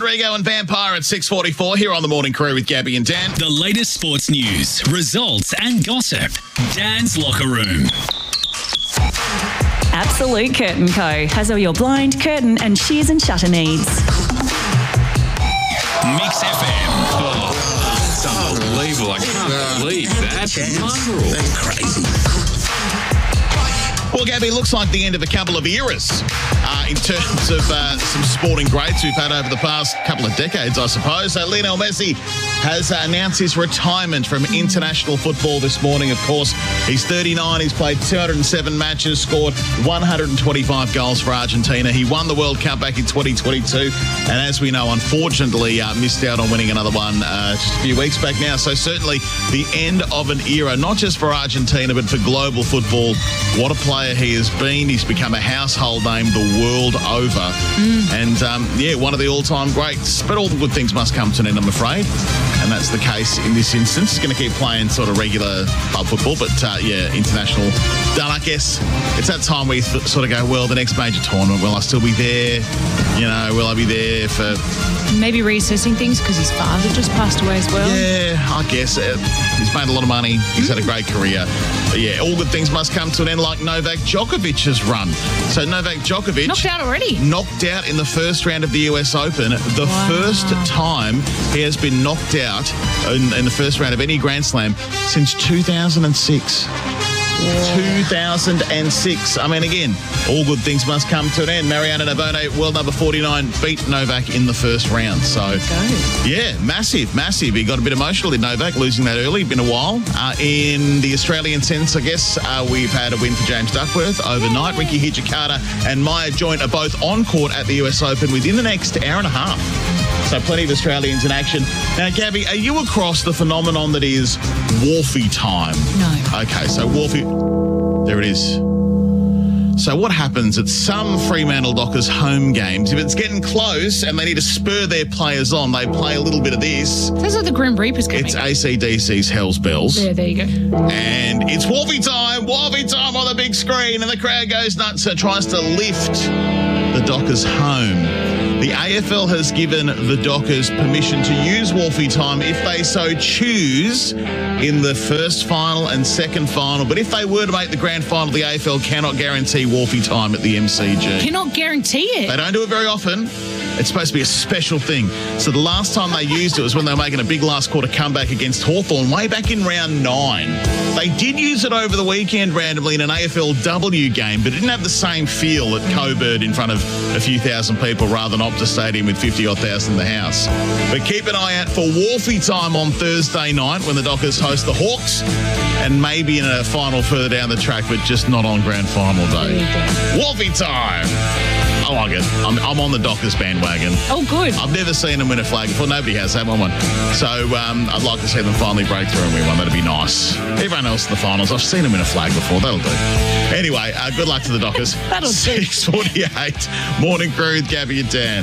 Rodrigo and Vampire at 6:44 here on the Morning Crew with Gabby and Dan. The latest sports news, results and gossip. Dan's Locker Room. Absolute Curtain Co. has all your blind, curtain and shears and shutter needs. Mix FM. Oh, that's unbelievable. I can't believe that. That's crazy. Well, Gabby, it looks like the end of a couple of eras in terms of some sporting greats we've had over the past couple of decades, I suppose. So Lionel Messi has announced his retirement from international football this morning, of course. He's 39. He's played 207 matches, scored 125 goals for Argentina. He won the World Cup back in 2022. And as we know, unfortunately, missed out on winning another one just a few weeks back now. So certainly the end of an era, not just for Argentina, but for global football. What a player he has been. He's become a household name the world over. And, one of the all-time greats. But all the good things must come to an end, I'm afraid. And that's the case in this instance. He's going to keep playing sort of regular club football, but, international done, I guess. It's that time where you sort of go, well, the next major tournament, will I still be there? Will I be there for... Maybe reassessing things because his father just passed away as well. Yeah, I guess. He's made a lot of money. He's had a great career. But all good things must come to an end, like Novak Djokovic's run. So Novak Djokovic... Knocked out already? Knocked out in the first round of the US Open. The first time he has been knocked out in the first round of any Grand Slam since 2006. 2006. I mean, again, all good things must come to an end. Mariano Navone, world number 49, beat Novak in the first round. So, massive. He got a bit emotional in Novak, losing that early. Been a while. In the Australian sense, I guess, we've had a win for James Duckworth overnight. Ricky Hijikata and Maya Joint are both on court at the US Open within the next hour and a half. So plenty of Australians in action. Now, Gabby, are you across the phenomenon that is Wharfie time? No. Okay, so Wharfie... There it is. So what happens at some Fremantle Dockers home games, if it's getting close and they need to spur their players on, they play a little bit of this. Sounds like the Grim Reaper's coming. It's AC/DC's Hell's Bells. There you go. And it's Wharfie time on the big screen, and the crowd goes nuts and tries to lift the Dockers home. The AFL has given the Dockers permission to use Wharfie time if they so choose in the first final and second final. But if they were to make the grand final, the AFL cannot guarantee Wharfie time at the MCG. Cannot guarantee it? They don't do it very often. It's supposed to be a special thing. So the last time they used it was when they were making a big last quarter comeback against Hawthorn way back in round 9. They did use it over the weekend randomly in an AFLW game, but it didn't have the same feel at Coburg in front of a few thousand people rather than Optus Stadium with 50-odd thousand in the house. But keep an eye out for Wharfie time on Thursday night when the Dockers host the Hawks, and maybe in a final further down the track, but just not on grand final day. Wharfie time! I like it. I'm on the Dockers bandwagon. Oh, good. I've never seen them win a flag before. Nobody has. They won one. So I'd like to see them finally break through and win one. That'd be nice. Everyone else in the finals, I've seen them win a flag before. That'll do. Anyway, good luck to the Dockers. That'll do. 6:48. Morning Crew with Gabby and Dan.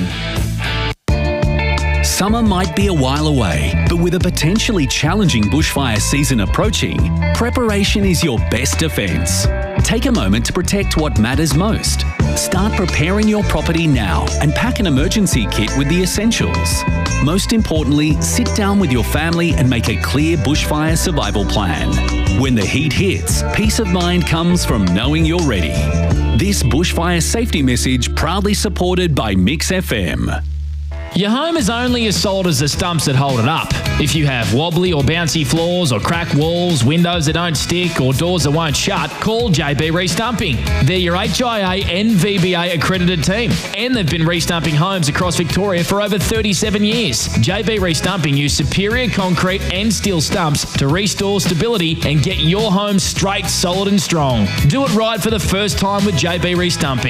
Summer might be a while away, but with a potentially challenging bushfire season approaching, preparation is your best defence. Take a moment to protect what matters most. Start preparing your property now and pack an emergency kit with the essentials. Most importantly, sit down with your family and make a clear bushfire survival plan. When the heat hits, peace of mind comes from knowing you're ready. This bushfire safety message proudly supported by Mix FM. Your home is only as solid as the stumps that hold it up. If you have wobbly or bouncy floors or cracked walls, windows that don't stick or doors that won't shut, call JB Restumping. They're your HIA and VBA accredited team, and they've been restumping homes across Victoria for over 37 years. JB Restumping use superior concrete and steel stumps to restore stability and get your home straight, solid and strong. Do it right for the first time with JB Restumping.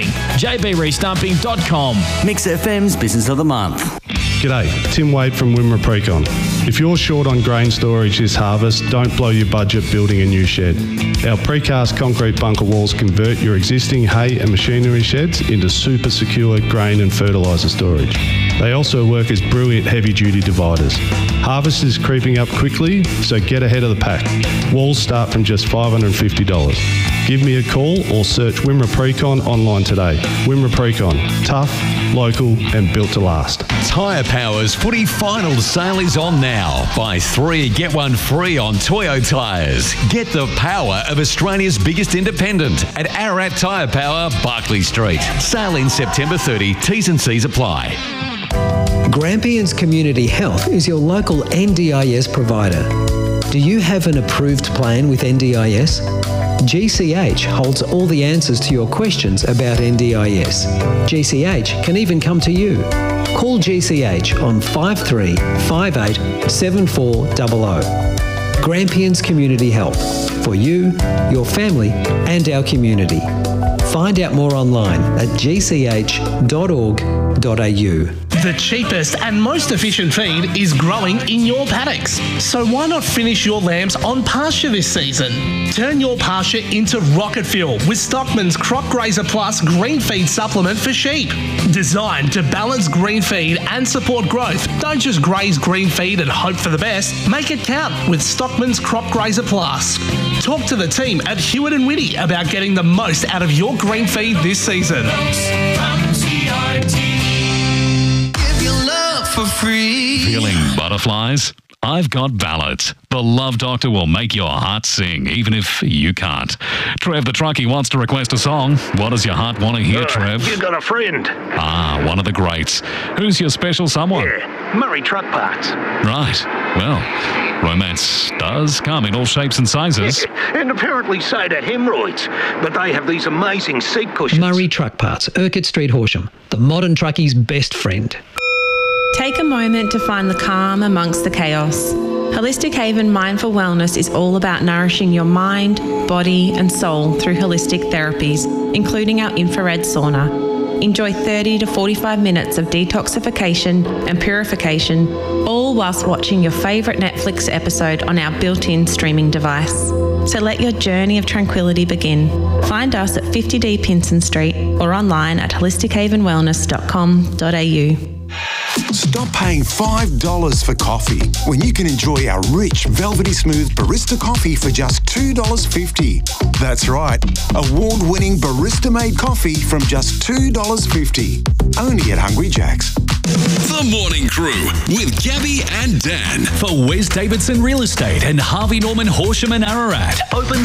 jbrestumping.com. Mix FM's Business of the Month. G'day, Tim Wade from Wimmera Precon. If you're short on grain storage this harvest, don't blow your budget building a new shed. Our precast concrete bunker walls convert your existing hay and machinery sheds into super secure grain and fertiliser storage. They also work as brilliant heavy-duty dividers. Harvest is creeping up quickly, so get ahead of the pack. Walls start from just $550. Give me a call or search Wimmera Precon online today. Wimmera Precon, tough, local and built to last. Tyre Power's footy final sale is on now. Buy 3, get 1 free on Toyo tyres. Get the power of Australia's biggest independent at Ararat Tyre Power, Barclay Street. Sale in September 30. T's and C's apply. Grampians Community Health is your local NDIS provider. Do you have an approved plan with NDIS? GCH holds all the answers to your questions about NDIS. GCH can even come to you. Call GCH on 5358 7400. Grampians Community Health. For you, your family and our community. Find out more online at gch.org.au. The cheapest and most efficient feed is growing in your paddocks. So why not finish your lambs on pasture this season? Turn your pasture into rocket fuel with Stockman's Crop Grazer Plus green feed supplement for sheep. Designed to balance green feed and support growth. Don't just graze green feed and hope for the best. Make it count with Stockman's Crop Grazer Plus. Talk to the team at Hewitt & Whitty about getting the most out of your green feed this season. For free. Feeling butterflies? I've got ballads. The Love Doctor will make your heart sing, even if you can't. Trev the Truckie wants to request a song. What does your heart want to hear, Trev? You got a friend. Ah, one of the greats. Who's your special someone? Yeah, Murray Truck Parts. Right. Well, romance does come in all shapes and sizes. And apparently so do hemorrhoids. But they have these amazing seat cushions. Murray Truck Parts, Urquhart Street, Horsham. The modern truckie's best friend. Take a moment to find the calm amongst the chaos. Holistic Haven Mindful Wellness is all about nourishing your mind, body and soul through holistic therapies, including our infrared sauna. Enjoy 30 to 45 minutes of detoxification and purification, all whilst watching your favourite Netflix episode on our built-in streaming device. So let your journey of tranquility begin. Find us at 50D Pinson Street or online at holistichavenwellness.com.au. Stop paying $5 for coffee when you can enjoy our rich, velvety smooth barista coffee for just $2.50. That's right, award-winning barista-made coffee from just $2.50. Only at Hungry Jack's. The Morning Crew with Gabby and Dan. For Wes Davidson Real Estate and Harvey Norman Horsham and Ararat. Open